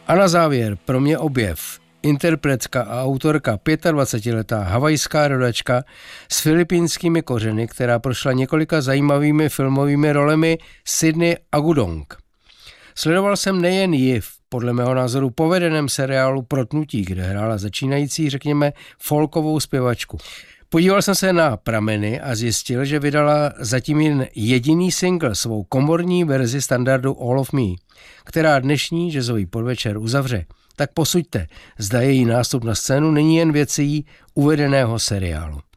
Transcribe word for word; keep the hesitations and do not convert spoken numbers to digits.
A na závěr pro mě objev. Interpretka a autorka dvacetiletá havajská rodačka s filipínskými kořeny, která prošla několika zajímavými filmovými rolemi, Sydney Agudong. Sledoval jsem nejen ji v podle mého názoru povedeném seriálu Protnutí, kde hrála začínající, řekněme, folkovou zpěvačku. Podíval jsem se na prameny a zjistil, že vydala zatím jen jediný single, svou komorní verzi standardu All of Me, která dnešní jazzový podvečer uzavře. Tak posuďte, zda její nástup na scénu není jen věcí uvedeného seriálu.